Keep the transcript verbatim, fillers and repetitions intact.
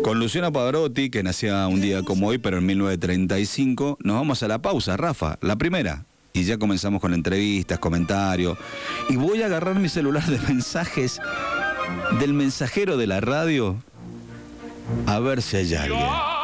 Con Luciano Pavarotti, que nacía un día como hoy, pero en mil novecientos treinta y cinco, nos vamos a la pausa, Rafa, la primera. Y ya comenzamos con entrevistas, comentarios. Y voy a agarrar mi celular de mensajes del mensajero de la radio a ver si hay alguien.